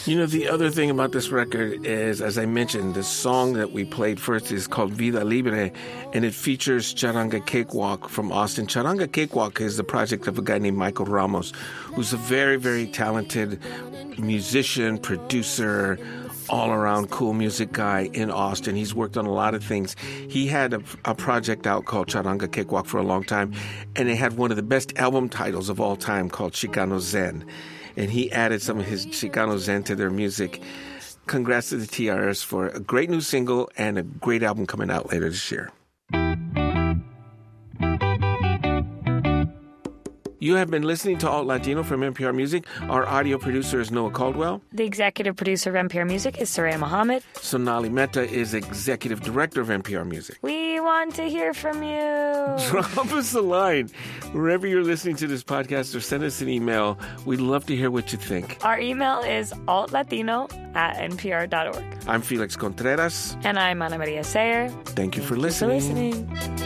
You know, the other thing about this record is, as I mentioned, the song that we played first is called Vida Libre, and it features Charanga Cakewalk from Austin. Charanga Cakewalk is the project of a guy named Michael Ramos, who's a very, very talented musician, producer, all-around cool music guy in Austin. He's worked on a lot of things. He had a project out called Charanga Cakewalk for a long time, and it had one of the best album titles of all time called Chicano Zen. And he added some of his Chicano Zen to their music. Congrats to the TRS for a great new single and a great album coming out later this year. You have been listening to Alt Latino from NPR Music. Our audio producer is Noah Caldwell. The executive producer of NPR Music is Soraya Mohammed. Sonali Mehta is executive director of NPR Music. We want to hear from you. Drop us a line wherever you're listening to this podcast or send us an email. We'd love to hear what you think. Our email is altlatino@npr.org. I'm Felix Contreras. And I'm Ana Maria Sayer. Thank you for listening.